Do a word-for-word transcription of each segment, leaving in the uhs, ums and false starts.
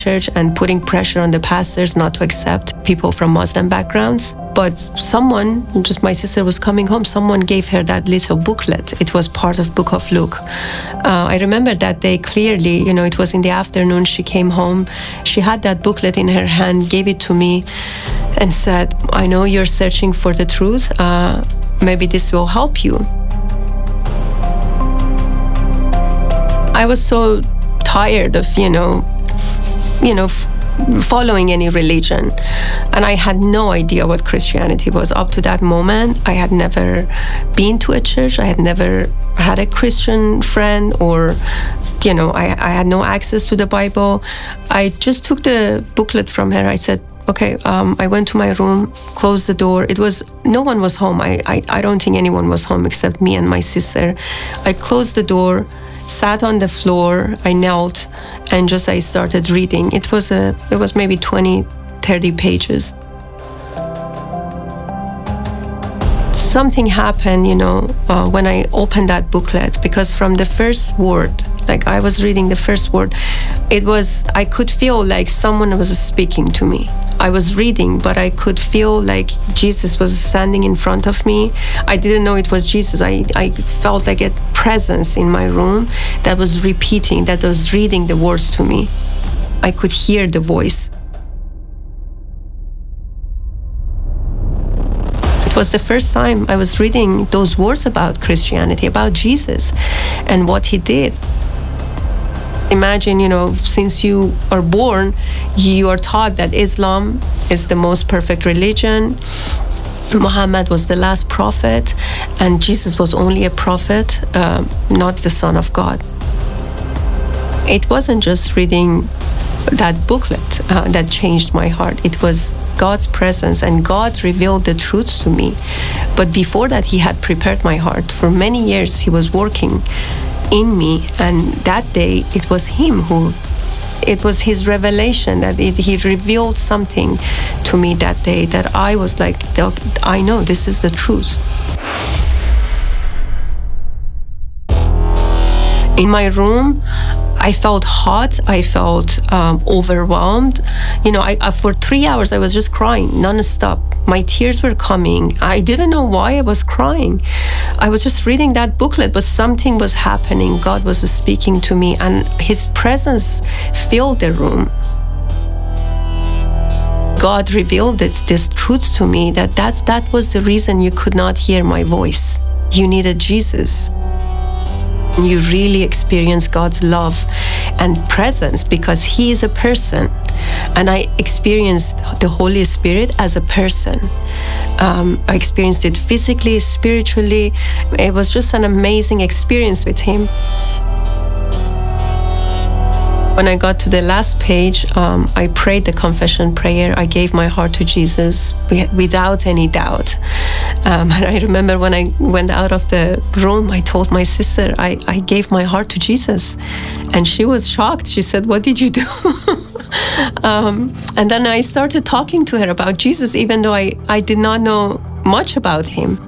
church and putting pressure on the pastors not to accept people from Muslim backgrounds. But someone, just my sister was coming home, someone gave her that little booklet. It was part of Book of Luke. Uh, I remember that day clearly, you know, it was in the afternoon, she came home, she had that booklet in her hand, gave it to me and said, I know you're searching for the truth, uh, maybe this will help you. I was so tired of, you know, you know, following any religion. And I had no idea what Christianity was up to that moment. I had never been to a church. I had never had a Christian friend, or, you know, I, I had no access to the Bible. I just took the booklet from her. I said, okay, um, I went to my room, closed the door. It was, no one was home. I, I, I don't think anyone was home except me and my sister. I closed the door, sat on the floor, I knelt, and just I started reading. It was a, it was maybe twenty, thirty pages. Something happened, you know, uh, when I opened that booklet, because from the first word, like I was reading the first word, it was, I could feel like someone was speaking to me. I was reading, but I could feel like Jesus was standing in front of me. I didn't know it was Jesus. I, I felt like a presence in my room that was repeating, that was reading the words to me. I could hear the voice. It was the first time I was reading those words about Christianity, about Jesus and what he did. Imagine, you know, since you are born, you are taught that Islam is the most perfect religion. Muhammad was the last prophet, and Jesus was only a prophet, uh, not the Son of God. It wasn't just reading that booklet uh, that changed my heart. It was God's presence, and God revealed the truth to me. But before that, he had prepared my heart. For many years, he was working in me, and that day it was him who, it was his revelation that it, he revealed something to me that day that I was like, I know this is the truth. In my room, I felt hot, I felt um, overwhelmed. You know, I, I, for three hours I was just crying non-stop. My tears were coming. I didn't know why I was crying. I was just reading that booklet, but something was happening. God was speaking to me, and his presence filled the room. God revealed it, this truth to me, that that's, that was the reason you could not hear my voice. You needed Jesus. You really experience God's love and presence because he is a person. And I experienced the Holy Spirit as a person. Um, I experienced it physically, spiritually. It was just an amazing experience with him. When I got to the last page, um, I prayed the confession prayer. I gave my heart to Jesus without any doubt. Um, and I remember when I went out of the room, I told my sister, I, I gave my heart to Jesus. And she was shocked. She said, what did you do? um, and then I started talking to her about Jesus, even though I, I did not know much about him.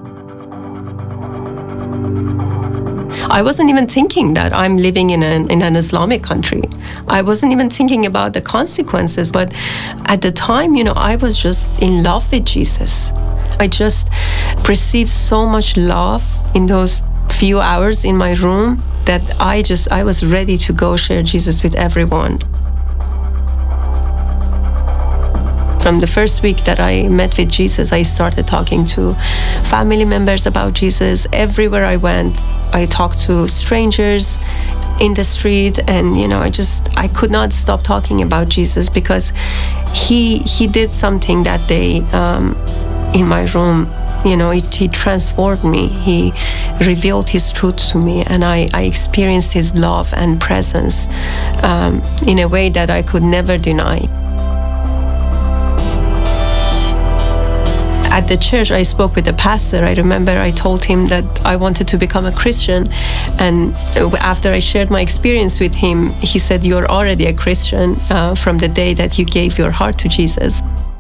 I wasn't even thinking that I'm living in an, in an Islamic country. I wasn't even thinking about the consequences. But at the time, you know, I was just in love with Jesus. I just received so much love in those few hours in my room that I just, I was ready to go share Jesus with everyone. From the first week that I met with Jesus, I started talking to family members about Jesus. Everywhere I went, I talked to strangers in the street, and you know, I just, I could not stop talking about Jesus because he he did something that day um, in my room. You know, it, he transformed me. He revealed his truth to me, and I, I experienced his love and presence um, in a way that I could never deny. At the church, I spoke with the pastor. I remember I told him that I wanted to become a Christian. And after I shared my experience with him, he said, you're already a Christian uh, from the day that you gave your heart to Jesus.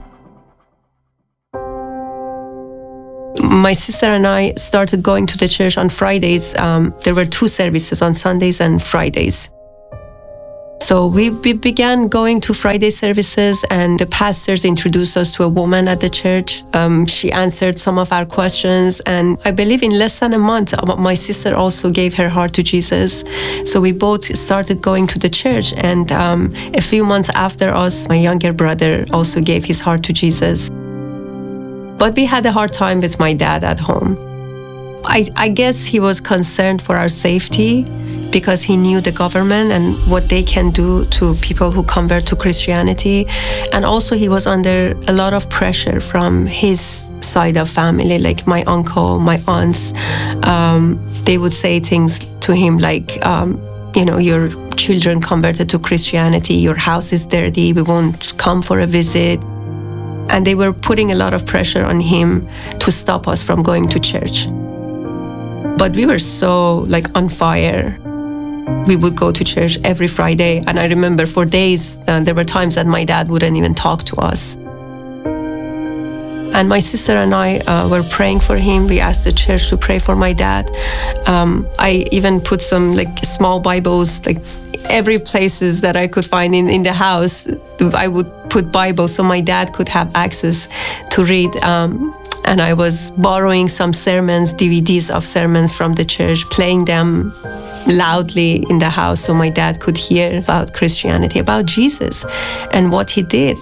My sister and I started going to the church on Fridays. Um, there were two services on Sundays and Fridays. So we, we began going to Friday services, and the pastors introduced us to a woman at the church. Um, she answered some of our questions, and I believe in less than a month, my sister also gave her heart to Jesus. So we both started going to the church, and um, a few months after us, my younger brother also gave his heart to Jesus. But we had a hard time with my dad at home. I, I guess he was concerned for our safety, because he knew the government and what they can do to people who convert to Christianity. And also he was under a lot of pressure from his side of family, like my uncle, my aunts. Um, they would say things to him like, um, you know, your children converted to Christianity, your house is dirty, we won't come for a visit. And they were putting a lot of pressure on him to stop us from going to church. But we were so like on fire. We would go to church every Friday, and I remember for days uh, there were times that my dad wouldn't even talk to us. And my sister and I uh, were praying for him. We asked the church to pray for my dad. Um, I even put some like small Bibles, like every places that I could find in, in the house. I would put Bibles so my dad could have access to read. Um, and I was borrowing some sermons, D V Ds of sermons from the church, playing them loudly in the house so my dad could hear about Christianity, about Jesus and what he did.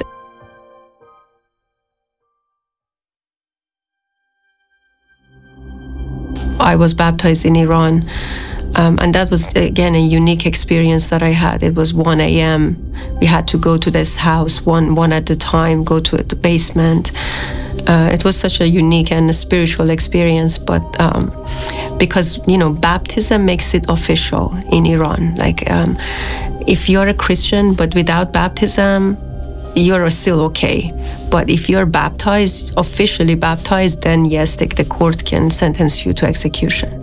I was baptized in Iran, um, and that was, again, a unique experience that I had. It was one A M We had to go to this house, one, one at a time, go to the basement. Uh, it was such a unique and a spiritual experience, but um, because, you know, baptism makes it official in Iran. Like, um, if you're a Christian, but without baptism, you're still okay. But if you're baptized, officially baptized, then yes, the, the court can sentence you to execution.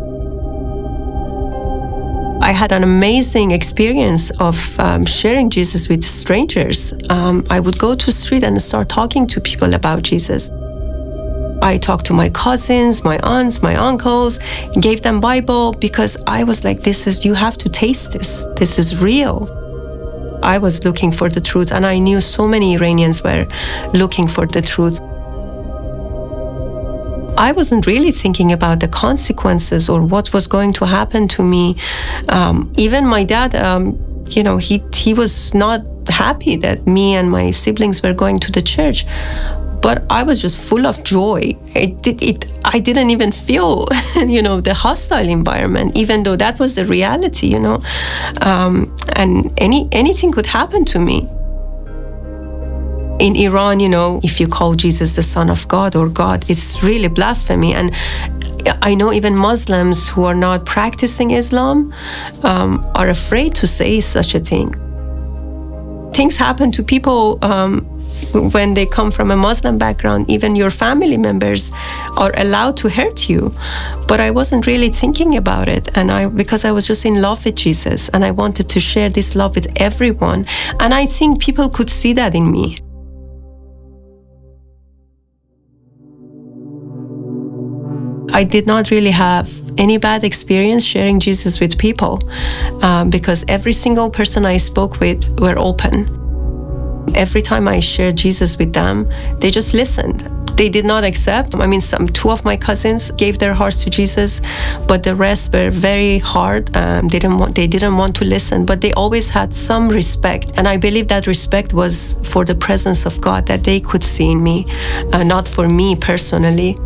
I had an amazing experience of um, sharing Jesus with strangers. Um, I would go to the street and start talking to people about Jesus. I talked to my cousins, my aunts, my uncles, gave them Bible, because I was like, this is, you have to taste this. This is real. I was looking for the truth, and I knew so many Iranians were looking for the truth. I wasn't really thinking about the consequences or what was going to happen to me. Um, even my dad, um, you know, he, he was not happy that me and my siblings were going to the church. But I was just full of joy. It, it, it, I didn't even feel, you know, the hostile environment, even though that was the reality, you know. Um, and any anything could happen to me. In Iran, you know, if you call Jesus the Son of God or God, it's really blasphemy. And I know even Muslims who are not practicing Islam um, are afraid to say such a thing. Things happen to people um, when they come from a Muslim background. Even your family members are allowed to hurt you. But I wasn't really thinking about it, and I because I was just in love with Jesus, and I wanted to share this love with everyone. And I think people could see that in me. I did not really have any bad experience sharing Jesus with people um, because every single person I spoke with were open. Every time I shared Jesus with them, they just listened. They did not accept. I mean, some two of my cousins gave their hearts to Jesus, but the rest were very hard. Um, they didn't want. They didn't want to listen, but they always had some respect, and I believe that respect was for the presence of God that they could see in me, uh, not for me personally.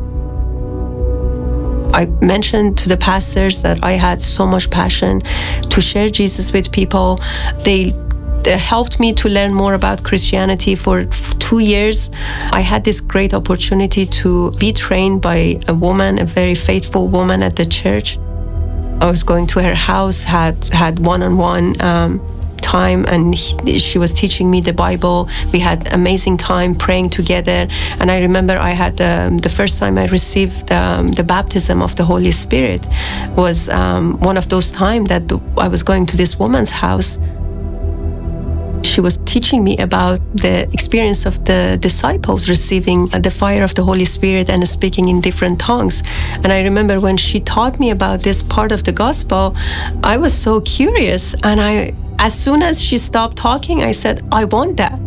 I mentioned to the pastors that I had so much passion to share Jesus with people. They, they helped me to learn more about Christianity for two years. I had this great opportunity to be trained by a woman, a very faithful woman at the church. I was going to her house, had had one-on-one um, time, and he, she was teaching me the Bible. We had amazing time praying together, and I remember I had um, the first time I received um, the baptism of the Holy Spirit was um, one of those times that I was going to this woman's house. She was teaching me about the experience of the disciples receiving the fire of the Holy Spirit and speaking in different tongues. And I remember when she taught me about this part of the gospel, I was so curious, and I as soon as she stopped talking, I said, I want that.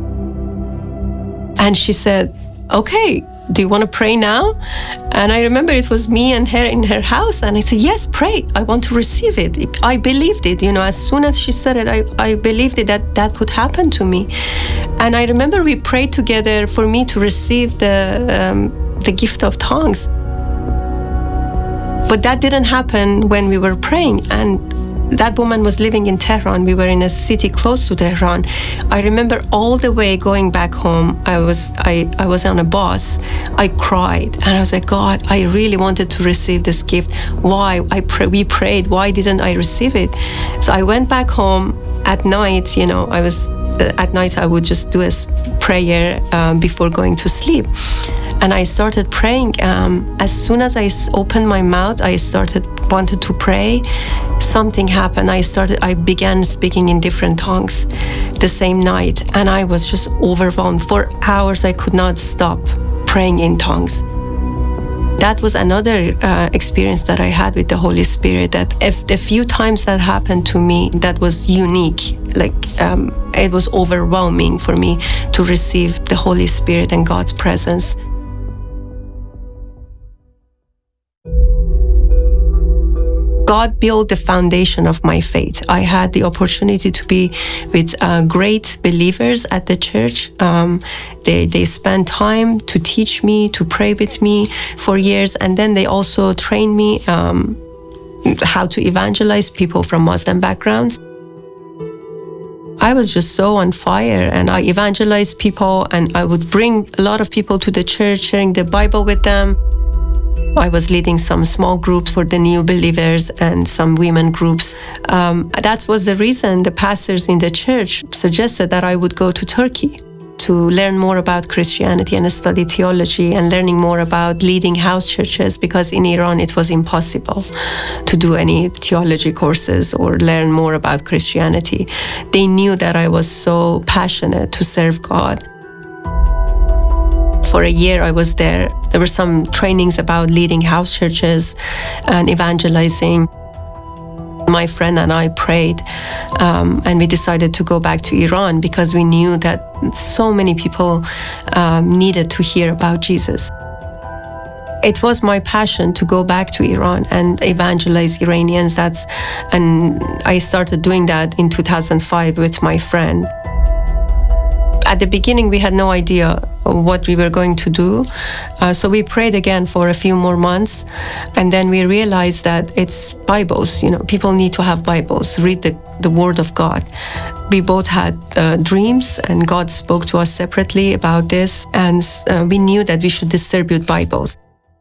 And she said, okay, do you want to pray now? And I remember it was me and her in her house. And I said, yes, pray. I want to receive it. I believed it. You know, as soon as she said it, I, I believed it that that could happen to me. And I remember we prayed together for me to receive the, um, the gift of tongues. But that didn't happen when we were praying. And that woman was living in Tehran. We were in a city close to Tehran. I remember all the way going back home, I was I, I was on a bus. I cried. And I was like, God, I really wanted to receive this gift. Why? I pray, we prayed. Why didn't I receive it? So I went back home at night. You know, I was, uh, at night I would just do a prayer um, before going to sleep. And I started praying. Um, as soon as I opened my mouth, I started wanted to pray. Something happened. I started. I began speaking in different tongues the same night, and I was just overwhelmed. For hours, I could not stop praying in tongues. That was another uh, experience that I had with the Holy Spirit. That if the few times that happened to me, that was unique. Like um, it was overwhelming for me to receive the Holy Spirit and God's presence. God built the foundation of my faith. I had the opportunity to be with uh, great believers at the church. Um, they, they spent time to teach me, to pray with me for years. And then they also trained me um, how to evangelize people from Muslim backgrounds. I was just so on fire, and I evangelized people, and I would bring a lot of people to the church, sharing the Bible with them. I was leading some small groups for the new believers and some women groups. Um, that was the reason the pastors in the church suggested that I would go to Turkey to learn more about Christianity and study theology and learning more about leading house churches, because in Iran it was impossible to do any theology courses or learn more about Christianity. They knew that I was so passionate to serve God. For a year I was there. There were some trainings about leading house churches and evangelizing. My friend and I prayed um, and we decided to go back to Iran because we knew that so many people um, needed to hear about Jesus. It was my passion to go back to Iran and evangelize Iranians. That's, and I started doing that in two thousand five with my friend. At the beginning, we had no idea what we were going to do. Uh, so we prayed again for a few more months. And then we realized that it's Bibles. You know, people need to have Bibles, read the, the Word of God. We both had uh, dreams, and God spoke to us separately about this. And uh, we knew that we should distribute Bibles.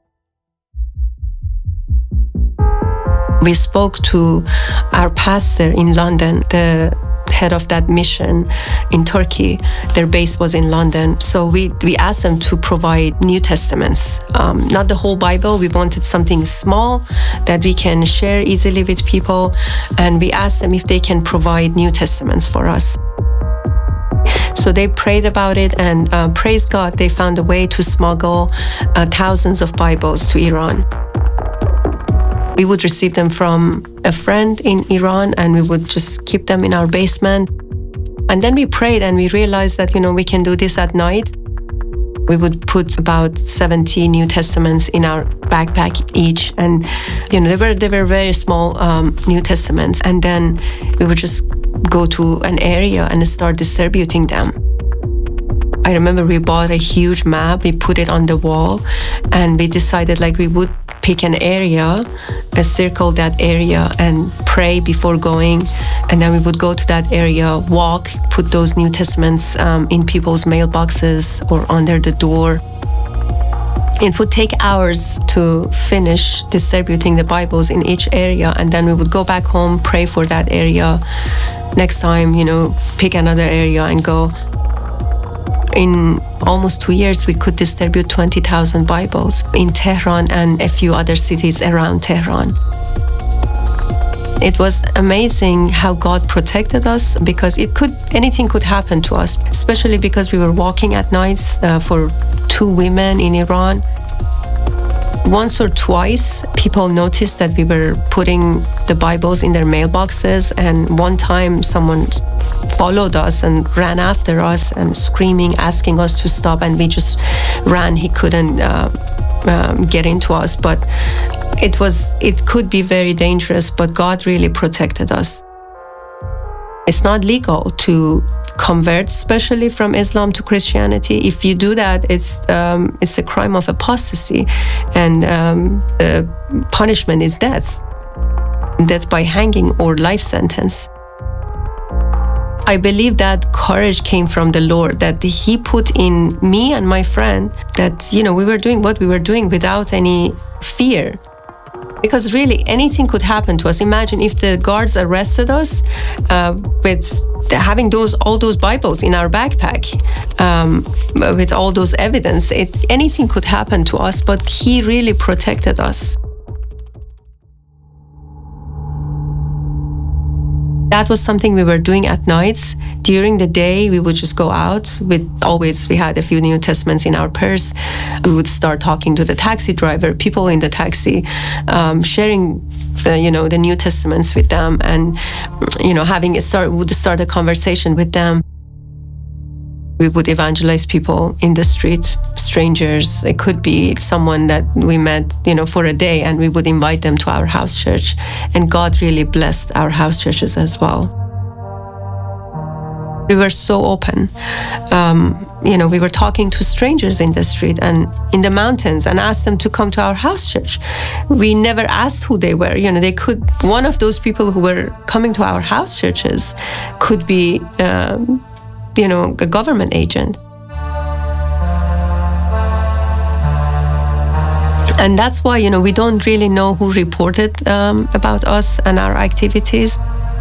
We spoke to our pastor in London, the head of that mission in Turkey. Their base was in London. So we, we asked them to provide New Testaments. Um, not the whole Bible. We wanted something small that we can share easily with people. And we asked them if they can provide New Testaments for us. So they prayed about it, and uh, praise God, they found a way to smuggle uh, thousands of Bibles to Iran. We would receive them from a friend in Iran, and we would just keep them in our basement. And then we prayed, and we realized that, you know, we can do this at night. We would put about seventy New Testaments in our backpack each. And, you know, they were, they were very small um, New Testaments. And then we would just go to an area and start distributing them. I remember we bought a huge map, we put it on the wall, and we decided like we would pick an area, uh, circle that area and pray before going. And then we would go to that area, walk, put those New Testaments um, in people's mailboxes or under the door. It would take hours to finish distributing the Bibles in each area. And then we would go back home, pray for that area. Next time, you know, pick another area and go. In almost two years, we could distribute twenty thousand Bibles in Tehran and a few other cities around Tehran. It was amazing how God protected us, because it could, anything could happen to us, especially because we were walking at nights uh, for two women in Iran. Once or twice, people noticed that we were putting the Bibles in their mailboxes, and one time someone followed us and ran after us and screaming, asking us to stop, and we just ran. He couldn't uh, um, get into us, but it was it could be very dangerous, but God really protected us. It's not legal to convert, especially from Islam to Christianity. If you do that, it's um, it's a crime of apostasy, and um, the punishment is death, death by hanging or life sentence. I believe that courage came from the Lord, that He put in me and my friend, that, you know, we were doing what we were doing without any fear. Because really, anything could happen to us. Imagine if the guards arrested us uh, with having those all those Bibles in our backpack, um, with all those evidence. It, anything could happen to us, but He really protected us. That was something we were doing at nights. During the day, we would just go out. With always, we had a few New Testaments in our purse. We would start talking to the taxi driver, people in the taxi, um, sharing, the, you know, the New Testaments with them, and you know, having a start, we would start a conversation with them. We would evangelize people in the street, strangers. It could be someone that we met, you know, for a day, and we would invite them to our house church. And God really blessed our house churches as well. We were so open. Um, you know, we were talking to strangers in the street and in the mountains and asked them to come to our house church. We never asked who they were. You know, they could, one of those people who were coming to our house churches could be, um, you know, a government agent. And that's why, you know, we don't really know who reported um, about us and our activities.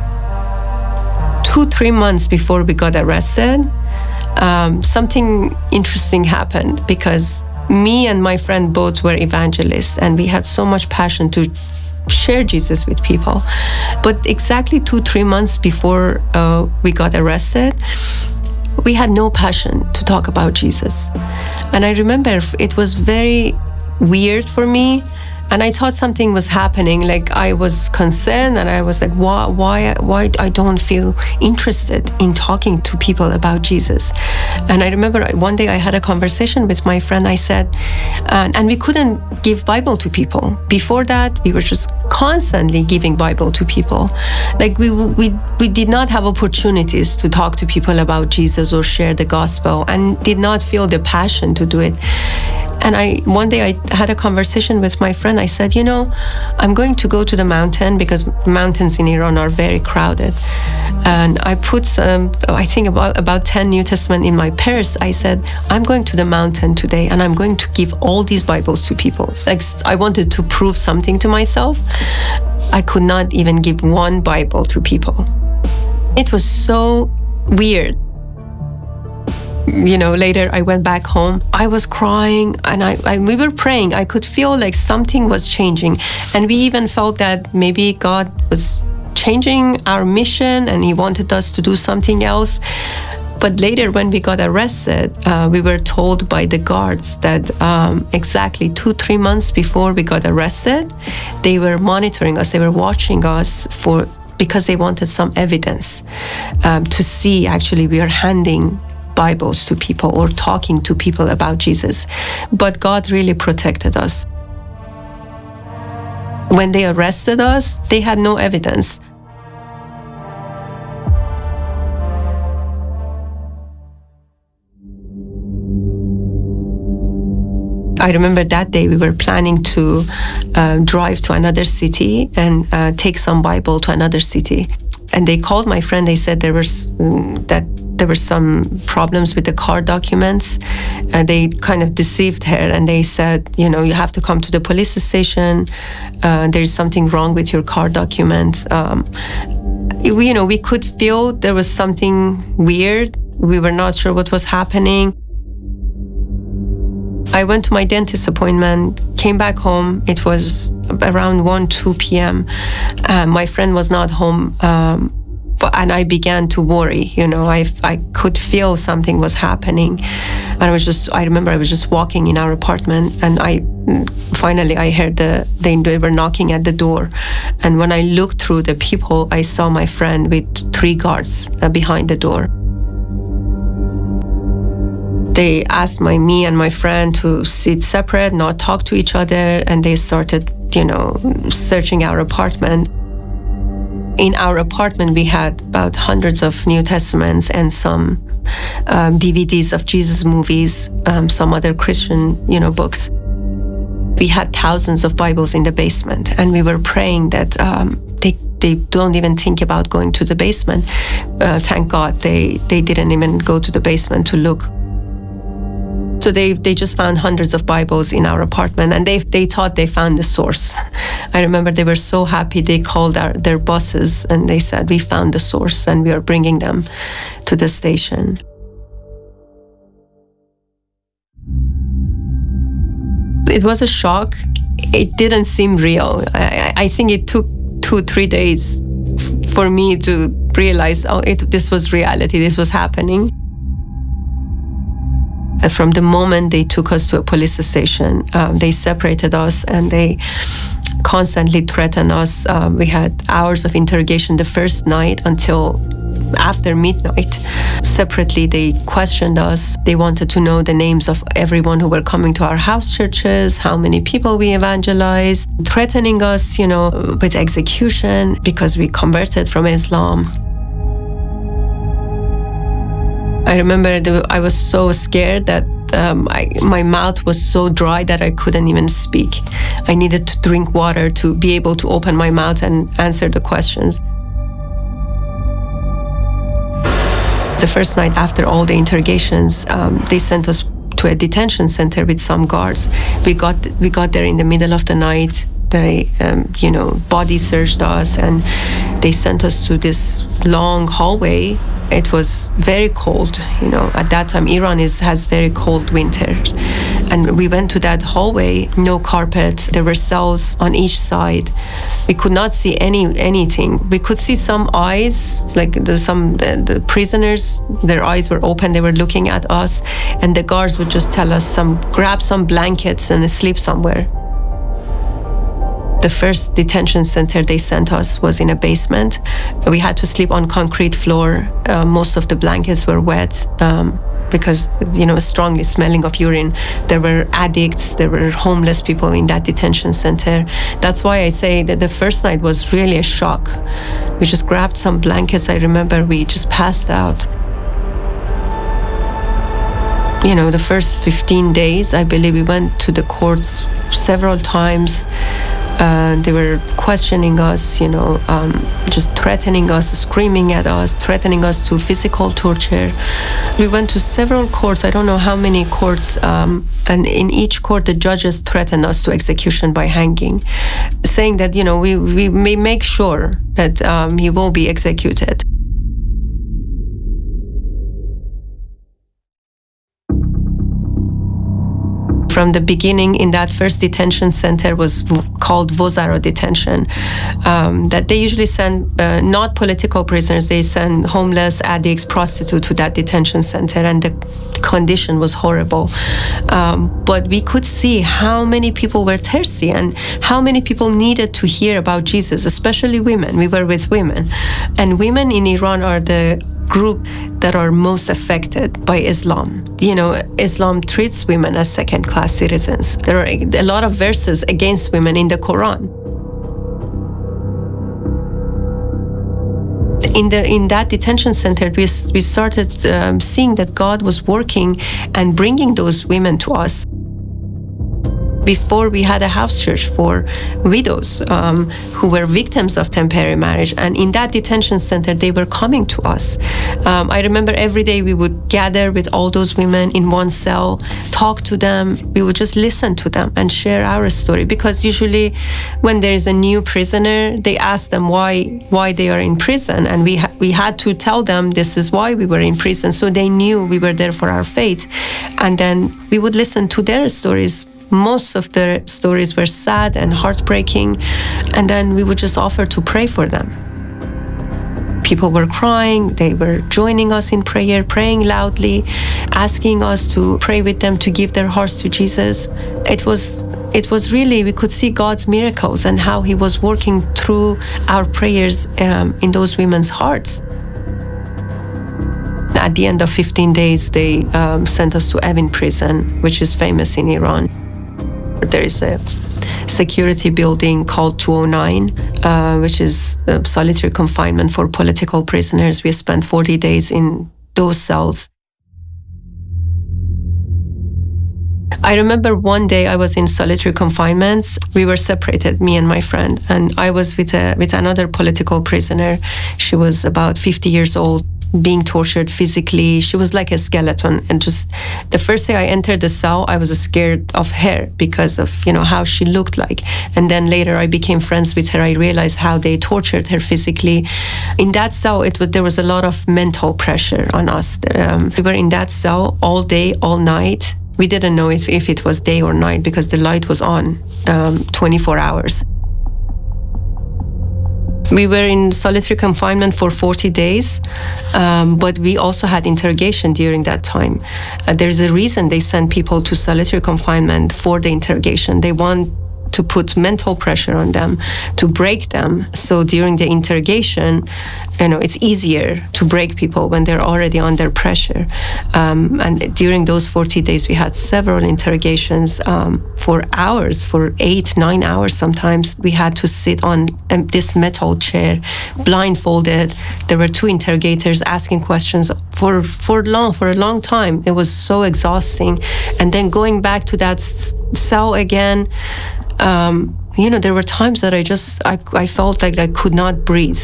Two, three months before we got arrested, um, something interesting happened, because me and my friend both were evangelists, and we had so much passion to share Jesus with people. But exactly two, three months before uh, we got arrested, we had no passion to talk about Jesus. And I remember it was very weird for me, and I thought something was happening. Like, I was concerned, and I was like, why, why, why I don't feel interested in talking to people about Jesus. And I remember one day I had a conversation with my friend. I said, uh, and we couldn't give Bible to people. Before that, we were just constantly giving Bible to people. Like, we we we did not have opportunities to talk to people about Jesus or share the gospel, and did not feel the passion to do it. And I, one day I had a conversation with my friend. I said, you know, I'm going to go to the mountain, because mountains in Iran are very crowded. And I put some, I think about, about ten New Testament in my purse. I said, I'm going to the mountain today, and I'm going to give all these Bibles to people. Like, I wanted to prove something to myself. I could not even give one Bible to people. It was so weird. You know, later I went back home. I was crying, and I, I we were praying. I could feel like something was changing, and we even felt that maybe God was changing our mission, and He wanted us to do something else. But later, when we got arrested, uh, we were told by the guards that um, exactly two, three months before we got arrested, they were monitoring us. They were watching us for because they wanted some evidence um, to see actually we are handing Bibles to people or talking to people about Jesus. But God really protected us. When they arrested us, they had no evidence. I remember that day we were planning to uh, drive to another city and uh, take some Bible to another city. And they called my friend. They said there was um, that there were some problems with the car documents. Uh, they kind of deceived her, and they said, you know, you have to come to the police station. Uh, there is something wrong with your car document. Um, you know, we could feel there was something weird. We were not sure what was happening. I went to my dentist appointment, came back home. It was around one, two p.m. Uh, my friend was not home, um, but, and I began to worry. You know, I, I could feel something was happening. And I was just, I remember I was just walking in our apartment, and I finally I heard the they, they were knocking at the door. And when I looked through the people, I saw my friend with three guards uh, behind the door. They asked my me and my friend to sit separate, not talk to each other, and they started, you know, searching our apartment. In our apartment, we had about hundreds of New Testaments and some um, D V Ds of Jesus movies, um, some other Christian, you know, books. We had thousands of Bibles in the basement, and we were praying that um, they they don't even think about going to the basement. Uh, thank God they they didn't even go to the basement to look. So they they just found hundreds of Bibles in our apartment, and they they thought they found the source. I remember they were so happy. They called our, their bosses, and they said, we found the source, and we are bringing them to the station. It was a shock. It didn't seem real. I, I think it took two, three days for me to realize, oh, it, this was reality. This was happening. From the moment they took us to a police station, um, they separated us, and they constantly threatened us. Um, we had hours of interrogation the first night until after midnight. Separately, they questioned us. They wanted to know the names of everyone who were coming to our house churches, how many people we evangelized, threatening us, you know, with execution because we converted from Islam. I remember the, I was so scared that um, I, my mouth was so dry that I couldn't even speak. I needed to drink water to be able to open my mouth and answer the questions. The first night after all the interrogations, um, they sent us to a detention center with some guards. We got we got there in the middle of the night. They, um, you know, body searched us, and they sent us to this long hallway. It was very cold, you know. At that time, Iran is has very cold winters, and we went to that hallway. No carpet. There were cells on each side. We could not see any anything. We could see some eyes, like the, some the, the prisoners. Their eyes were open. They were looking at us, and the guards would just tell us, "Some grab some blankets and sleep somewhere." The first detention center they sent us was in a basement. We had to sleep on concrete floor. Uh, most of the blankets were wet um, because, you know, strongly smelling of urine. There were addicts, there were homeless people in that detention center. That's why I say that the first night was really a shock. We just grabbed some blankets. I remember we just passed out. You know, the first fifteen days, I believe we went to the courts several times. Uh, they were questioning us, you know, um, just threatening us, screaming at us, threatening us to physical torture. We went to several courts, I don't know how many courts, um, and in each court the judges threatened us to execution by hanging, saying that, you know, we, we may make sure that um, you will be executed. From the beginning, in that first detention center was v- called Vozaro detention, um, that they usually send uh, not political prisoners, they send homeless, addicts, prostitutes to that detention center, and the condition was horrible. Um, but we could see how many people were thirsty and how many people needed to hear about Jesus, especially women. We were with women. And women in Iran are the group that are most affected by Islam. You know, Islam treats women as second-class citizens. There are a lot of verses against women in the Quran. In the in that detention center, we we started um, seeing that God was working and bringing those women to us. Before, we had a house church for widows um, who were victims of temporary marriage. And in that detention center, they were coming to us. Um, I remember every day we would gather with all those women in one cell, talk to them. We would just listen to them and share our story. Because usually when there is a new prisoner, they ask them why why they are in prison. And we, ha- we had to tell them this is why we were in prison. So they knew we were there for our faith. And then we would listen to their stories. Most of their stories were sad and heartbreaking, and then we would just offer to pray for them. people were crying. They were joining us in prayer, praying loudly, asking us to pray with them, to give their hearts to Jesus. It was It was really, we could see God's miracles and how He was working through our prayers um, in those women's hearts. At the end of fifteen days, they um, sent us to Evin prison, which is famous in Iran. There is a security building called two oh nine, uh, which is uh, solitary confinement for political prisoners. We spent forty days in those cells. I remember one day I was in solitary confinement. We were separated, me and my friend, and I was with a, with another political prisoner. She was about fifty years old, being tortured physically. She was like a skeleton, and just the first day I entered the cell, I was scared of her because of, you know, how she looked like. And then later I became friends with her. I realized how they tortured her physically. In that cell, it was, there was a lot of mental pressure on us. Um, we were in that cell all day, all night. We didn't know if, if it was day or night because the light was on um, twenty-four hours. We were in solitary confinement for forty days, um, but we also had interrogation during that time. Uh, there's a reason they send people to solitary confinement for the interrogation. They want to put mental pressure on them, to break them. So during the interrogation, you know, it's easier to break people when they're already under pressure. Um, and during those forty days, we had several interrogations um, for hours, for eight, nine hours sometimes. We had to sit on um, this metal chair, blindfolded. There were two interrogators asking questions for, for long, for a long time. It was so exhausting. And then going back to that cell again, Um, you know, there were times that I just, I, I felt like I could not breathe.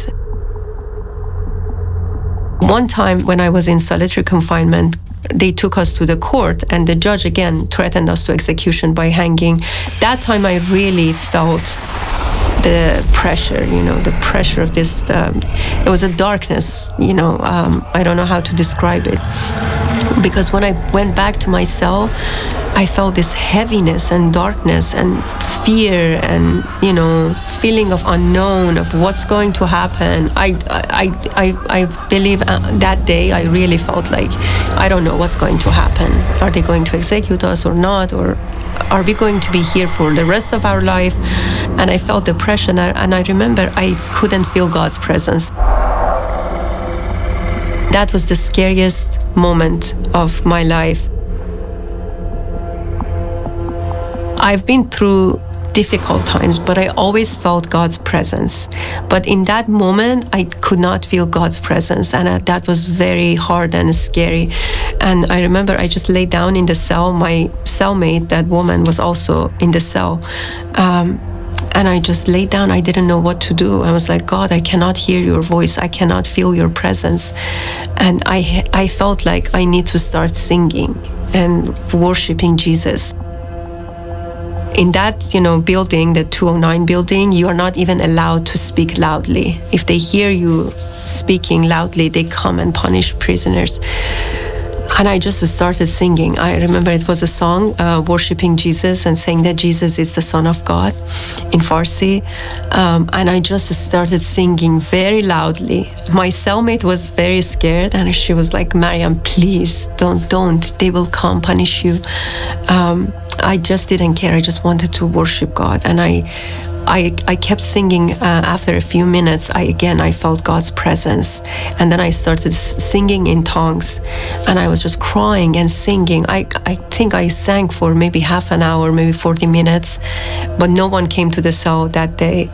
One time when I was in solitary confinement, they took us to the court and the judge again threatened us to execution by hanging. That time I really felt the pressure, you know, the pressure of this, um, it was a darkness, you know, um, I don't know how to describe it. Because when I went back to my cell, I felt this heaviness and darkness and fear and, you know, feeling of unknown, of what's going to happen. I, I, I, I believe that day I really felt like, I don't know what's going to happen. Are they going to execute us or not? Or are we going to be here for the rest of our life? And I felt depression, and I remember I couldn't feel God's presence. That was the scariest moment of my life. I've been through difficult times, but I always felt God's presence. But in that moment, I could not feel God's presence, and uh, that was very hard and scary. And I remember I just laid down in the cell. My cellmate, that woman, was also in the cell. Um, and I just laid down. I didn't know what to do. I was like, God, I cannot hear your voice. I cannot feel your presence. And I, I felt like I need to start singing and worshiping Jesus. In that, you know, building, the two oh nine building, you are not even allowed to speak loudly. If they hear you speaking loudly, they come and punish prisoners. And I just started singing. I remember it was a song, uh, worshiping Jesus and saying that Jesus is the Son of God in Farsi. Um, and I just started singing very loudly. My cellmate was very scared, and she was like, Mariam, please, don't, don't. They will come punish you. Um, I just didn't care. I just wanted to worship God. And I I, I kept singing. Uh, after a few minutes, I again, I felt God's presence. And then I started singing in tongues. And I was just crying and singing. I, I think I sang for maybe half an hour, maybe forty minutes. But no one came to the cell that day.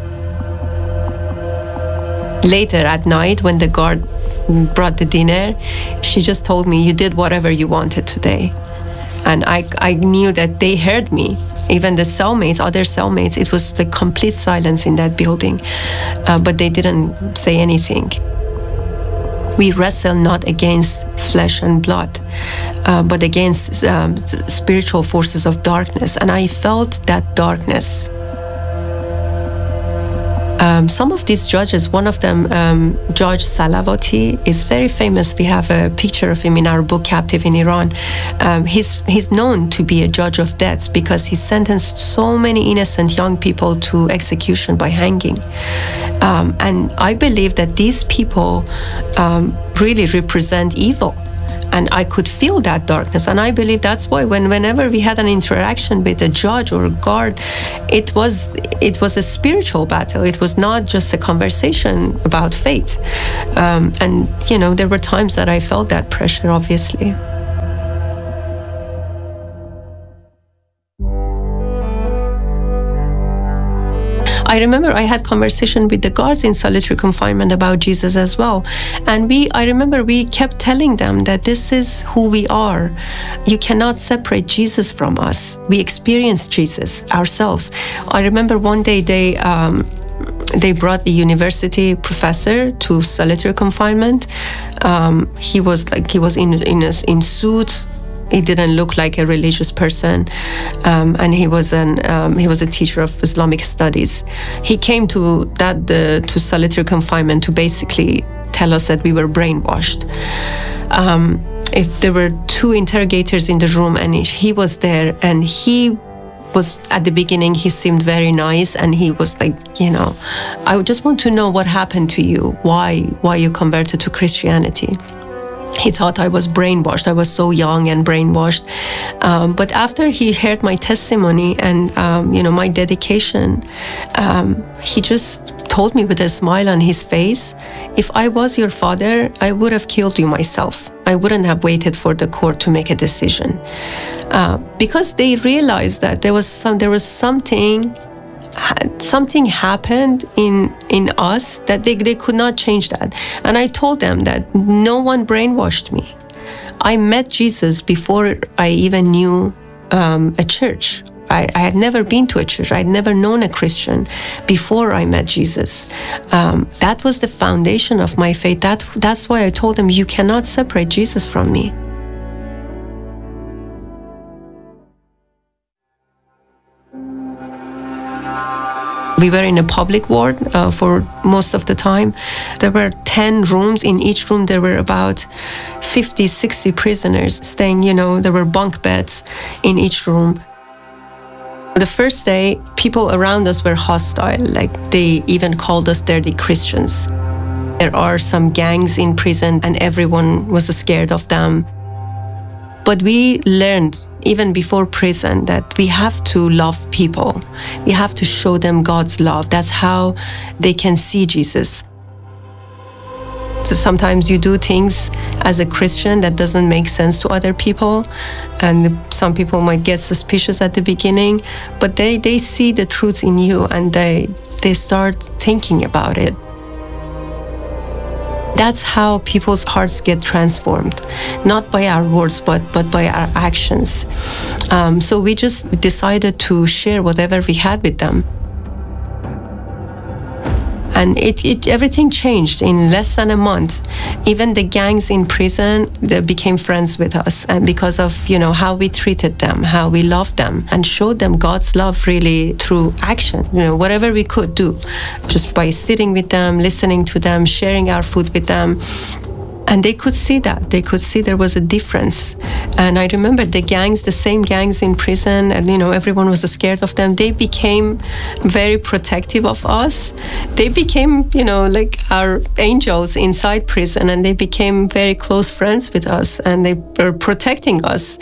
Later at night, when the guard brought the dinner, she just told me, you did whatever you wanted today. And I, I knew that they heard me. Even the cellmates, other cellmates, it was the complete silence in that building. Uh, but they didn't say anything. We wrestle not against flesh and blood, uh, but against um, spiritual forces of darkness. And I felt that darkness. Um, um, some of these judges, one of them, um, Judge Salavati, is very famous. We have a picture of him in our book, Captive in Iran. Um, he's, he's known to be a judge of death because he sentenced so many innocent young people to execution by hanging. Um, and I believe that these people um, really represent evil. And I could feel that darkness. And I believe that's why when, whenever we had an interaction with a judge or a guard, it was, it was a spiritual battle. It was not just a conversation about faith. Um, and, you know, there were times that I felt that pressure, obviously. I remember I had conversation with the guards in solitary confinement about Jesus as well. And we, I remember we kept telling them that this is who we are. You cannot separate Jesus from us. We experience Jesus ourselves. I remember one day they, um, they brought a university professor to solitary confinement. Um, he was like, he was in, in, a, in suit. He didn't look like a religious person, um, and he was an um, he was a teacher of Islamic studies. He came to that uh, to solitary confinement to basically tell us that we were brainwashed. Um, if there were two interrogators in the room, and he was there, and he was at the beginning. He seemed very nice, and he was like, you know, I just want to know what happened to you, why why you converted to Christianity. He thought I was brainwashed. I was so young and brainwashed. Um, but after he heard my testimony and, um, you know, my dedication, um, he just told me with a smile on his face, if I was your father, I would have killed you myself. I wouldn't have waited for the court to make a decision. Uh, because they realized that there was some, there was something something happened in in us that they, they could not change that. And I told them that no one brainwashed me. I met Jesus before I even knew um, a church. I, I had never been to a church. I had never known a Christian before I met Jesus. Um, that was the foundation of my faith. That, that's why I told them, you cannot separate Jesus from me. We were in a public ward uh, for most of the time. There were ten rooms. In each room, there were about fifty, sixty prisoners staying, you know, there were bunk beds in each room. The first day, people around us were hostile. Like, they even called us dirty Christians. There are some gangs in prison, and everyone was scared of them. But we learned, even before prison, that we have to love people. We have to show them God's love. That's how they can see Jesus. So sometimes you do things as a Christian that doesn't make sense to other people, and some people might get suspicious at the beginning, but they, they see the truth in you, and they, they start thinking about it. That's how people's hearts get transformed, not by our words, but, but by our actions. Um, so we just decided to share whatever we had with them. And it, it, everything changed in less than a month. Even the gangs in prison, they became friends with us, and because of, you know, how we treated them, how we loved them, and showed them God's love really through action. You know, whatever we could do, just by sitting with them, listening to them, sharing our food with them. And they could see that. They could see there was a difference. And I remember the gangs, the same gangs in prison, and, you know, everyone was scared of them. They became very protective of us. They became, you know, like our angels inside prison, and they became very close friends with us, and they were protecting us.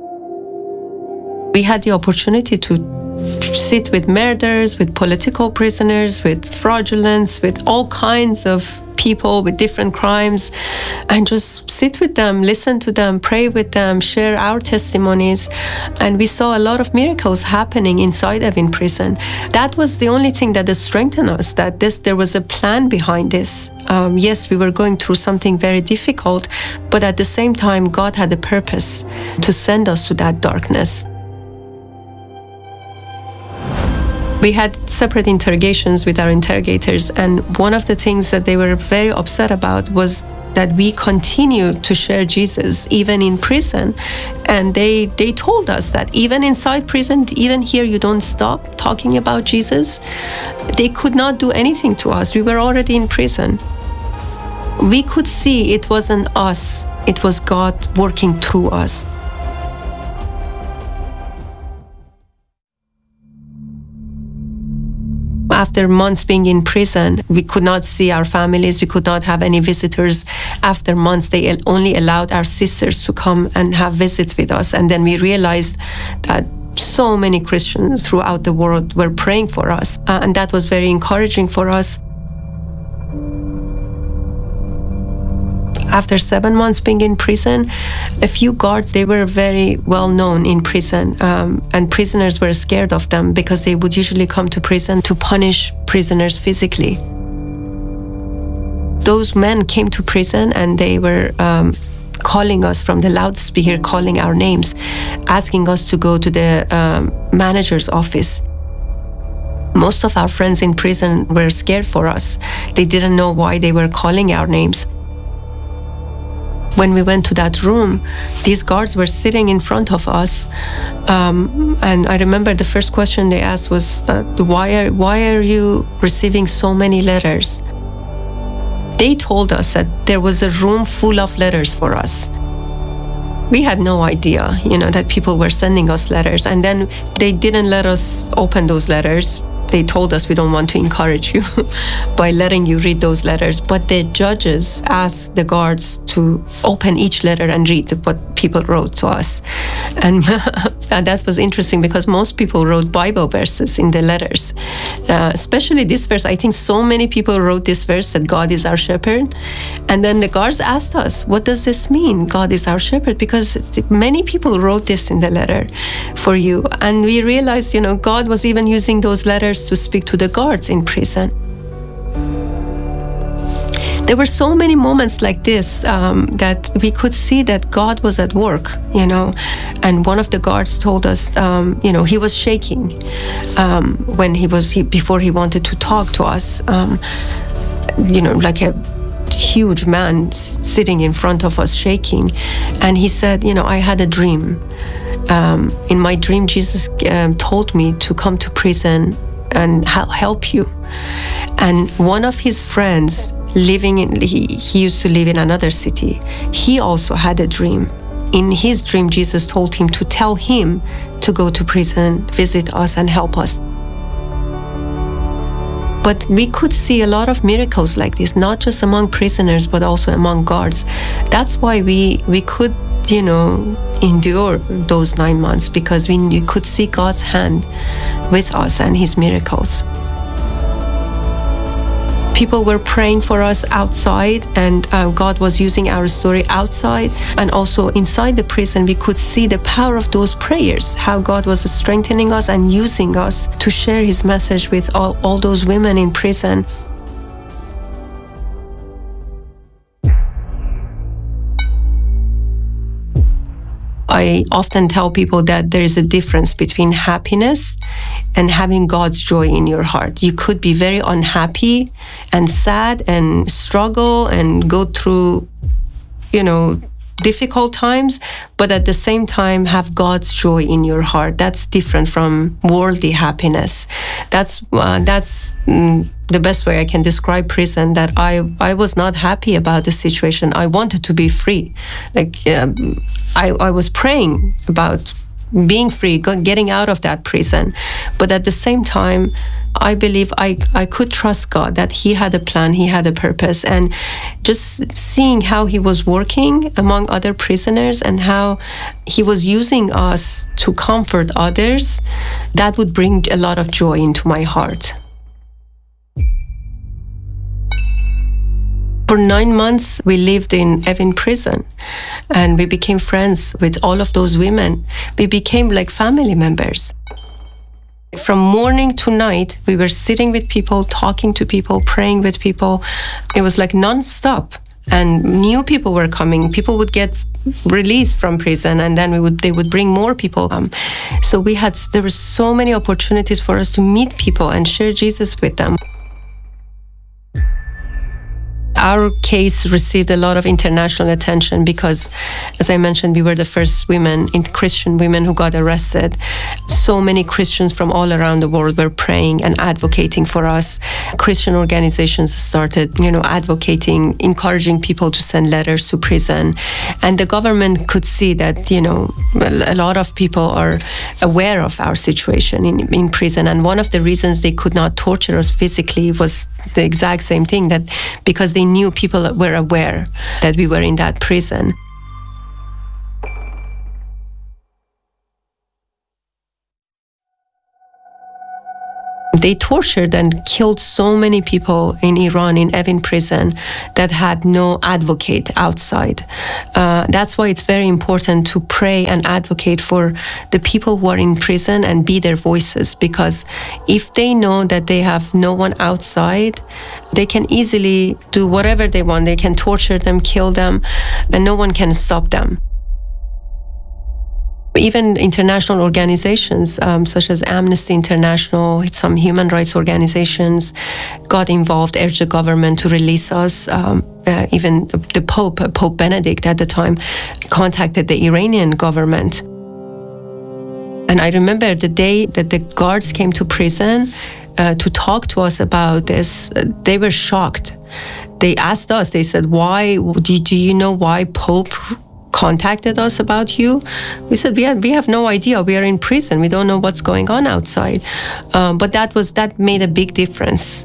We had the opportunity to sit with murderers, with political prisoners, with fraudulents, with all kinds of people with different crimes, and just sit with them, listen to them, pray with them, share our testimonies. And we saw a lot of miracles happening inside Evin prison. That was the only thing that strengthened us, that this there was a plan behind this. Um, yes, we were going through something very difficult, but at the same time, God had a purpose to send us to that darkness. We had separate interrogations with our interrogators, and one of the things that they were very upset about was that we continue to share Jesus even in prison. And they they told us that even inside prison, even here, you don't stop talking about Jesus. They could not do anything to us. We were already in prison. We could see it wasn't us, it was God working through us. After months being in prison, we could not see our families, we could not have any visitors. After months, they only allowed our sisters to come and have visits with us. And then we realized that so many Christians throughout the world were praying for us. Uh, and that was very encouraging for us. After seven months being in prison, a few guards, they were very well known in prison, um, and prisoners were scared of them because they would usually come to prison to punish prisoners physically. Those men came to prison and they were um, calling us from the loudspeaker, calling our names, asking us to go to the um, manager's office. Most of our friends in prison were scared for us. They didn't know why they were calling our names. When we went to that room, these guards were sitting in front of us, um, and I remember the first question they asked was, uh, why, are, why are you receiving so many letters? They told us that there was a room full of letters for us. We had no idea, you know, that people were sending us letters, and then they didn't let us open those letters. They told us, we don't want to encourage you by letting you read those letters. But the judges asked the guards to open each letter and read what people wrote to us. And that was interesting because most people wrote Bible verses in the letters. Uh, especially this verse. I think so many people wrote this verse, that God is our shepherd. And then the guards asked us, what does this mean, God is our shepherd? Because many people wrote this in the letter for you. And we realized, you know, God was even using those letters to speak to the guards in prison. There were so many moments like this um, that we could see that God was at work, you know. And one of the guards told us, um, you know, he was shaking um, when he was, he, before he wanted to talk to us, um, you know, like a huge man sitting in front of us shaking. And he said, you know, I had a dream. Um, in my dream, Jesus um, told me to come to prison and help you. And one of his friends living in, he, he used to live in another city. He also had a dream. In his dream, Jesus told him to tell him to go to prison, visit us and help us. But we could see a lot of miracles like this, not just among prisoners, but also among guards. That's why we, we could, you know, endure those nine months, because we, we could see God's hand with us and his miracles. People were praying for us outside, and uh, God was using our story outside. And also inside the prison, we could see the power of those prayers, how God was strengthening us and using us to share his message with all, all those women in prison. I often tell people that there is a difference between happiness and having God's joy in your heart. You could be very unhappy and sad and struggle and go through, you know, difficult times, but at the same time have God's joy in your heart. That's different from worldly happiness. That's uh, that's mm, the best way I can describe prison, that I, I was not happy about the situation. I wanted to be free. Like um, I, I was praying about being free, getting out of that prison. But at the same time, I believe I, I could trust God, that he had a plan, he had a purpose. And just seeing how he was working among other prisoners and how he was using us to comfort others, that would bring a lot of joy into my heart. For nine months, we lived in Evin prison, and we became friends with all of those women. We became like family members. From morning to night, we were sitting with people, talking to people, praying with people. It was like non-stop, and new people were coming. People would get released from prison, and then we would they would bring more people. Um, so we had there were so many opportunities for us to meet people and share Jesus with them. Our case received a lot of international attention because, as I mentioned, we were the first women, Christian women who got arrested. So many Christians from all around the world were praying and advocating for us. Christian organizations started, you know, advocating, encouraging people to send letters to prison. And the government could see that, you know, a lot of people are aware of our situation in, in prison. And one of the reasons they could not torture us physically was the exact same thing, that because they knew people were aware that we were in that prison. They tortured and killed so many people in Iran, in Evin prison, that had no advocate outside. Uh, that's why it's very important to pray and advocate for the people who are in prison and be their voices, because if they know that they have no one outside, they can easily do whatever they want. They can torture them, kill them, and no one can stop them. Even international organizations um, such as Amnesty International, some human rights organizations got involved, urged the government to release us. Um, uh, even the Pope, Pope Benedict at the time, contacted the Iranian government. And I remember the day that the guards came to prison uh, to talk to us about this, uh, they were shocked. They asked us, they said, why, do, do you know why Pope contacted us about you? We said, we have, we have no idea. We are in prison. We don't know what's going on outside. Um, but that was that made a big difference.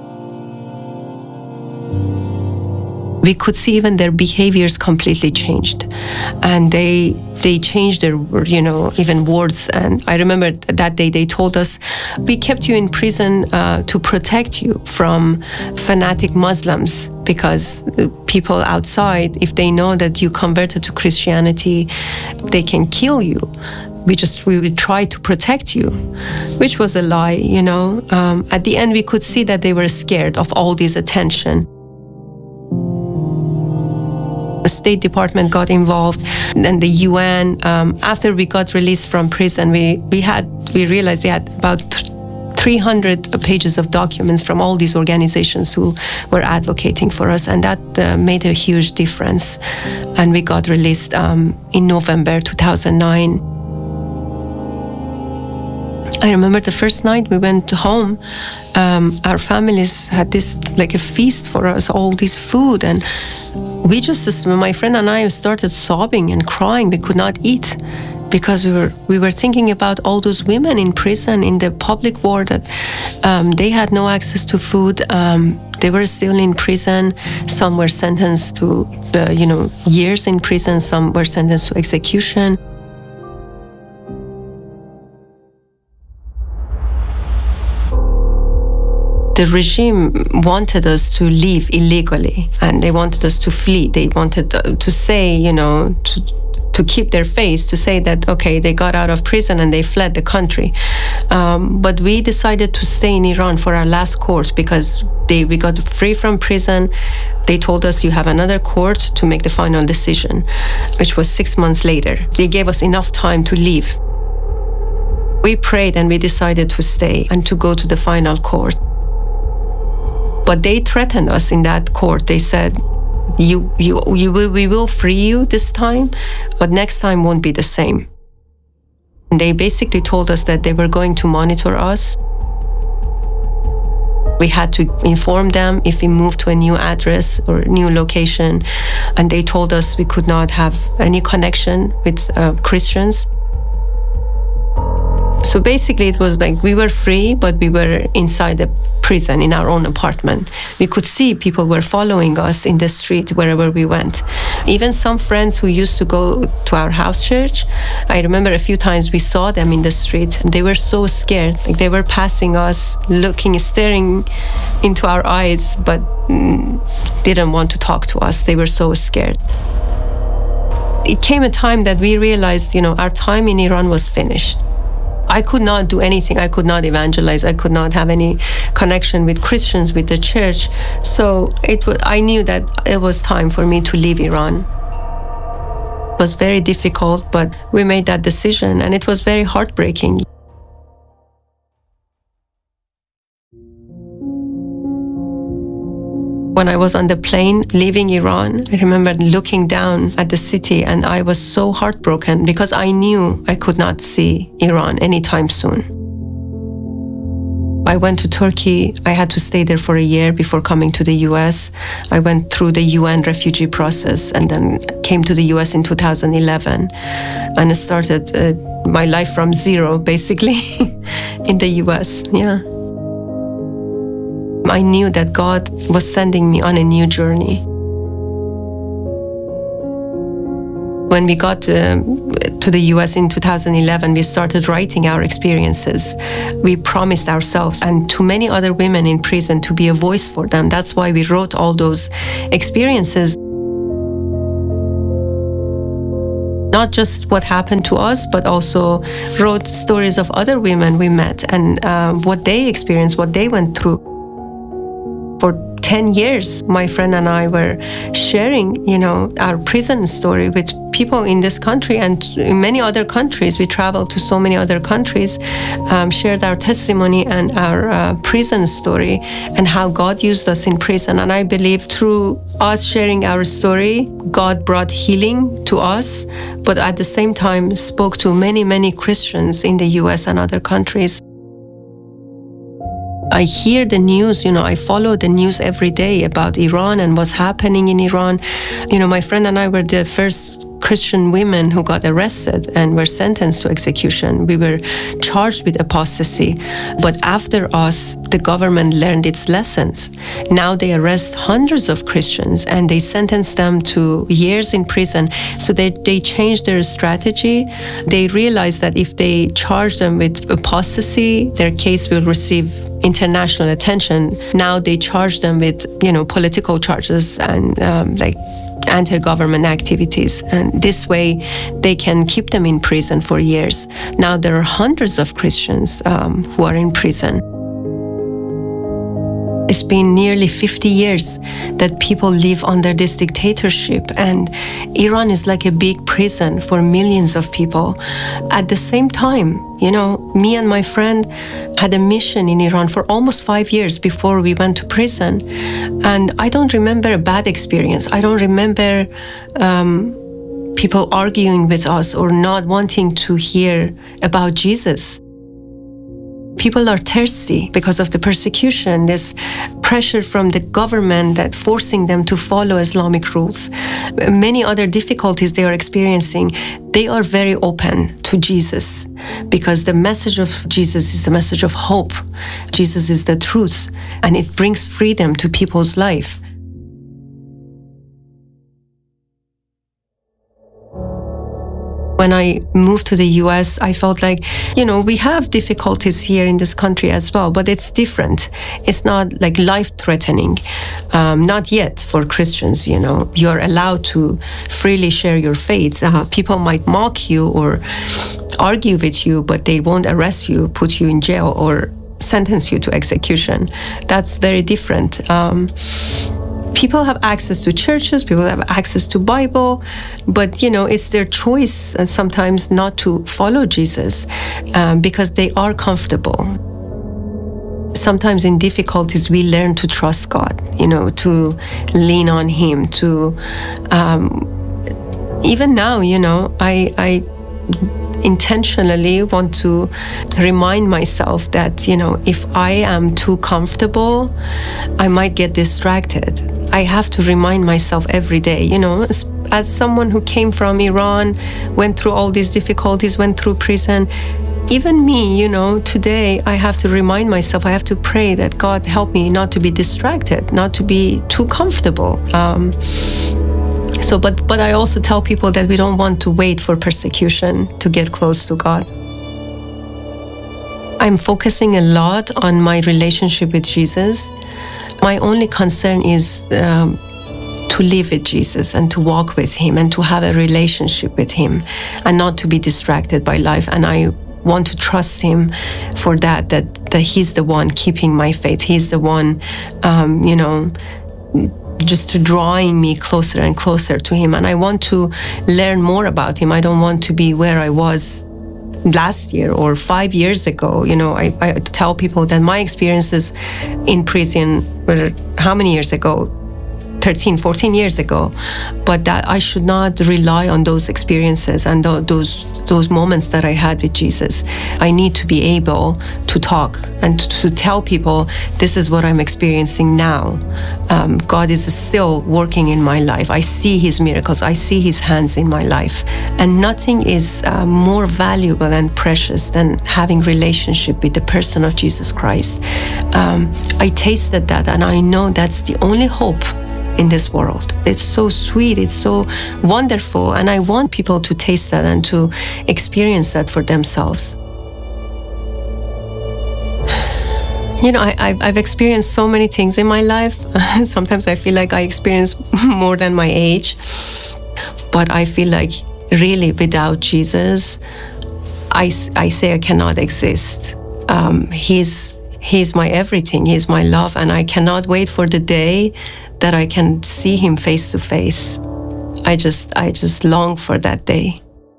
We could see even their behaviors completely changed, and they they changed their, you know, even words. And I remember that day they told us, we kept you in prison uh, to protect you from fanatic Muslims, because people outside, if they know that you converted to Christianity, they can kill you. We just, we would try to protect you, which was a lie, you know. Um, at the end, we could see that they were scared of all this attention. The State Department got involved, and the U N. Um, after we got released from prison, we, we had, we realized we had about three hundred pages of documents from all these organizations who were advocating for us, and that uh, made a huge difference. And we got released um, in November two thousand nine. I remember the first night we went home, um, our families had this, like a feast for us, all this food, and we just, my friend and I started sobbing and crying. We could not eat because we were we were thinking about all those women in prison, in the public ward, that um, they had no access to food. Um, they were still in prison. Some were sentenced to, uh, you know, years in prison. Some were sentenced to execution. The regime wanted us to leave illegally, and they wanted us to flee. They wanted to say, you know, to, to keep their face, to say that, okay, they got out of prison and they fled the country. Um, but we decided to stay in Iran for our last court, because they, we got free from prison. They told us, you have another court to make the final decision, which was six months later. They gave us enough time to leave. We prayed and we decided to stay and to go to the final court. But they threatened us in that court. They said, you, you, you will, we will free you this time, but next time won't be the same. And they basically told us that they were going to monitor us. We had to inform them if we moved to a new address or new location. And they told us we could not have any connection with uh, Christians. So basically it was like we were free, but we were inside the prison in our own apartment. We could see people were following us in the street wherever we went. Even some friends who used to go to our house church, I remember a few times we saw them in the street, and they were so scared. Like they were passing us, looking, staring into our eyes, but mm, didn't want to talk to us. They were so scared. It came a time that we realized, you know, our time in Iran was finished. I could not do anything. I could not evangelize. I could not have any connection with Christians, with the church. So it was, I knew that it was time for me to leave Iran. It was very difficult, but we made that decision, and it was very heartbreaking. When I was on the plane leaving Iran, I remember looking down at the city and I was so heartbroken because I knew I could not see Iran anytime soon. I went to Turkey. I had to stay there for a year before coming to the U S. I went through the U N refugee process and then came to the U S in two thousand eleven and started uh, my life from zero, basically, in the U S. Yeah. I knew that God was sending me on a new journey. When we got uh, to the U S in two thousand eleven, we started writing our experiences. We promised ourselves and to many other women in prison to be a voice for them. That's why we wrote all those experiences. Not just what happened to us, but also wrote stories of other women we met and uh, what they experienced, what they went through. For ten years, my friend and I were sharing, you know, our prison story with people in this country and in many other countries. We traveled to so many other countries, um, shared our testimony and our uh, prison story and how God used us in prison. And I believe through us sharing our story, God brought healing to us, but at the same time spoke to many, many Christians in the U S and other countries. I hear the news, you know, I follow the news every day about Iran and what's happening in Iran. You know, my friend and I were the first Christian women who got arrested and were sentenced to execution. We were charged with apostasy. But after us, the government learned its lessons. Now they arrest hundreds of Christians and they sentence them to years in prison. So they, they changed their strategy. They realized that if they charge them with apostasy, their case will receive international attention. Now they charge them with, you know, political charges and um, like anti-government activities. And this way they can keep them in prison for years. Now there are hundreds of Christians um, who are in prison. It's been nearly fifty years that people live under this dictatorship, and Iran is like a big prison for millions of people. At the same time, you know, me and my friend had a mission in Iran for almost five years before we went to prison. And I don't remember a bad experience. I don't remember um, people arguing with us or not wanting to hear about Jesus. People are thirsty because of the persecution, this pressure from the government that forcing them to follow Islamic rules. Many other difficulties they are experiencing. They are very open to Jesus because the message of Jesus is a message of hope. Jesus is the truth, and it brings freedom to people's life. When I moved to the U S, I felt like, you know, we have difficulties here in this country as well, but it's different. It's not like life-threatening. Um, not yet for Christians, you know. You're allowed to freely share your faith. Uh, people might mock you or argue with you, but they won't arrest you, put you in jail, or sentence you to execution. That's very different. Um, People have access to churches, people have access to Bible, but, you know, it's their choice uh, sometimes not to follow Jesus um, because they are comfortable. Sometimes in difficulties, we learn to trust God, you know, to lean on Him, to, um, even now, you know, I, I intentionally want to remind myself that, you know, if I am too comfortable, I might get distracted. I have to remind myself every day, you know, as, as someone who came from Iran, went through all these difficulties, went through prison, even me, you know, today I have to remind myself, I have to pray that God help me not to be distracted, not to be too comfortable. Um, so, but, but I also tell people that we don't want to wait for persecution to get close to God. I'm focusing a lot on my relationship with Jesus. My only concern is um, to live with Jesus and to walk with Him and to have a relationship with Him and not to be distracted by life. And I want to trust Him for that, that, that He's the one keeping my faith. He's the one, um, you know, just drawing me closer and closer to Him. And I want to learn more about Him. I don't want to be where I was last year or five years ago. You know, I, I tell people that my experiences in prison were how many years ago? thirteen, fourteen years ago, but that I should not rely on those experiences and th- those those moments that I had with Jesus. I need to be able to talk and to, to tell people, this is what I'm experiencing now. Um, God is still working in my life. I see His miracles. I see His hands in my life. And nothing is uh, more valuable and precious than having relationship with the person of Jesus Christ. Um, I tasted that, and I know that's the only hope in this world. It's so sweet, it's so wonderful, and I want people to taste that and to experience that for themselves. You know, I, I've, I've experienced so many things in my life. Sometimes I feel like I experience more than my age, but I feel like really without Jesus, I, I say I cannot exist. Um, he's, he's my everything, He's my love, and I cannot wait for the day that I can see Him face to face. I just, I just long for that day.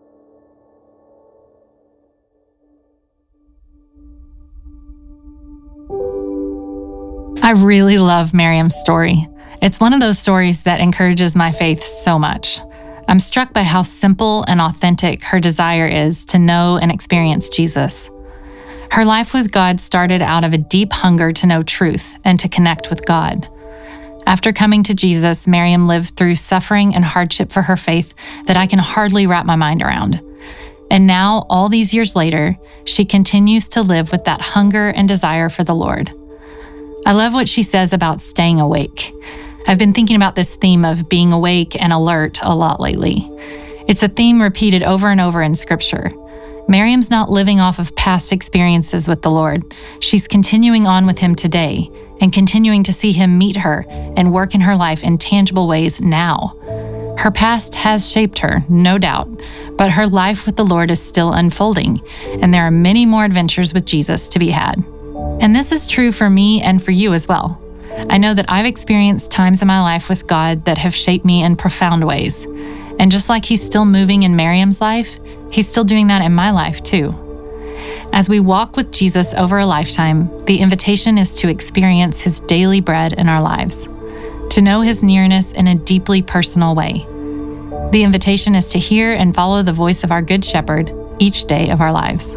I really love Miriam's story. It's one of those stories that encourages my faith so much. I'm struck by how simple and authentic her desire is to know and experience Jesus. Her life with God started out of a deep hunger to know truth and to connect with God. After coming to Jesus, Miriam lived through suffering and hardship for her faith that I can hardly wrap my mind around. And now, all these years later, she continues to live with that hunger and desire for the Lord. I love what she says about staying awake. I've been thinking about this theme of being awake and alert a lot lately. It's a theme repeated over and over in Scripture. Miriam's not living off of past experiences with the Lord. She's continuing on with Him today and continuing to see Him meet her and work in her life in tangible ways now. Her past has shaped her, no doubt, but her life with the Lord is still unfolding, and there are many more adventures with Jesus to be had. And this is true for me and for you as well. I know that I've experienced times in my life with God that have shaped me in profound ways. And just like He's still moving in Miriam's life, He's still doing that in my life too. As we walk with Jesus over a lifetime, the invitation is to experience His daily bread in our lives, to know His nearness in a deeply personal way. The invitation is to hear and follow the voice of our Good Shepherd each day of our lives.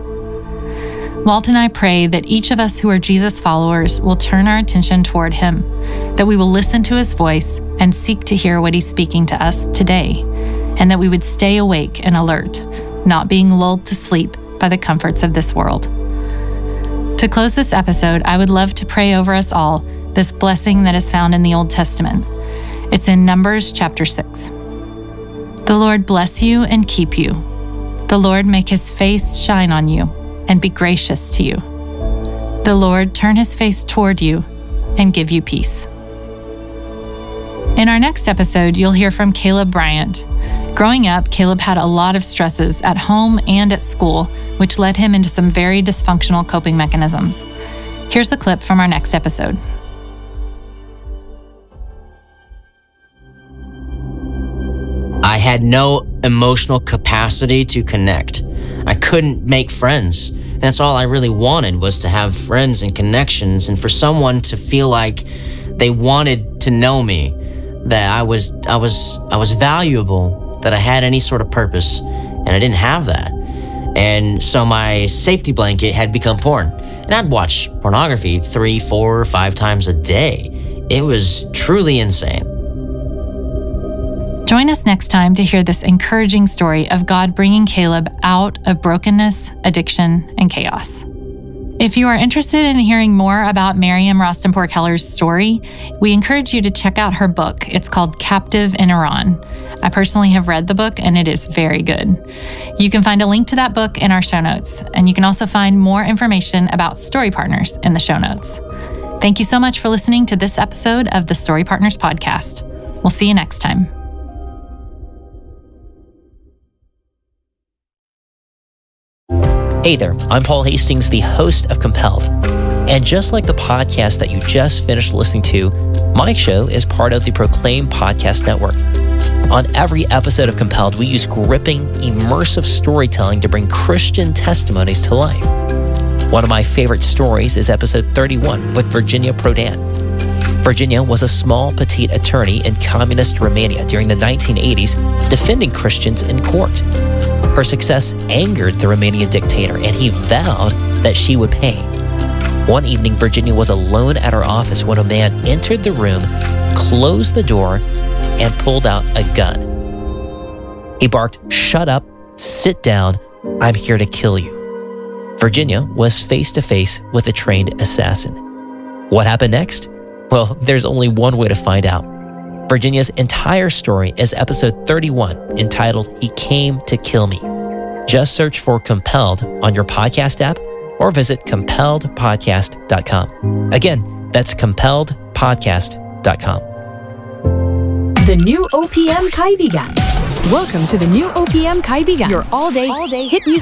Walt and I pray that each of us who are Jesus followers will turn our attention toward Him, that we will listen to His voice and seek to hear what He's speaking to us today, and that we would stay awake and alert, not being lulled to sleep by the comforts of this world. To close this episode, I would love to pray over us all this blessing that is found in the Old Testament. It's in Numbers chapter six. The Lord bless you and keep you. The Lord make His face shine on you and be gracious to you. The Lord turn His face toward you and give you peace. In our next episode, you'll hear from Caleb Bryant. Growing up, Caleb had a lot of stresses at home and at school, which led him into some very dysfunctional coping mechanisms. Here's a clip from our next episode. I had no emotional capacity to connect. I couldn't make friends. And that's all I really wanted, was to have friends and connections, and for someone to feel like they wanted to know me, that I was I was I was valuable, that I had any sort of purpose, and I didn't have that. And so my safety blanket had become porn. And I'd watch pornography three, four, five times a day. It was truly insane. Join us next time to hear this encouraging story of God bringing Caleb out of brokenness, addiction, and chaos. If you are interested in hearing more about Miriam Rostenpour Keller's story, we encourage you to check out her book. It's called Captive in Iran. I personally have read the book, and it is very good. You can find a link to that book in our show notes, and you can also find more information about Story Partners in the show notes. Thank you so much for listening to this episode of the Story Partners podcast. We'll see you next time. Hey there, I'm Paul Hastings, the host of Compelled. And just like the podcast that you just finished listening to, my show is part of the Proclaim Podcast Network. On every episode of Compelled, we use gripping, immersive storytelling to bring Christian testimonies to life. One of my favorite stories is episode thirty-one with Virginia Prodan. Virginia was a small, petite attorney in communist Romania during the nineteen eighties, defending Christians in court. Her success angered the Romanian dictator, and he vowed that she would pay. One evening, Virginia was alone at her office when a man entered the room, closed the door, and pulled out a gun. He barked, "Shut up, sit down, I'm here to kill you." Virginia was face to face with a trained assassin. What happened next? Well, there's only one way to find out. Virginia's entire story is episode thirty-one, entitled He Came to Kill Me. Just search for Compelled on your podcast app or visit compelled podcast dot com. Again, that's compelled podcast dot com. The new O P M Kaibigan. Welcome to the new O P M Kaibigan, your all-day, all-day hit music